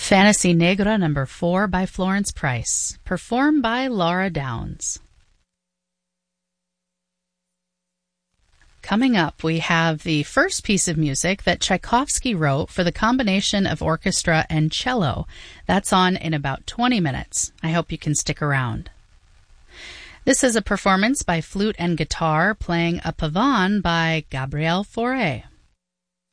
Fantasy Negra No. 4 by Florence Price, performed by Laura Downs. Coming up, we have the first piece of music that Tchaikovsky wrote for the combination of orchestra and cello. That's on in about 20 minutes. I hope you can stick around. This is a performance by flute and guitar playing a pavane by Gabriel Fauré.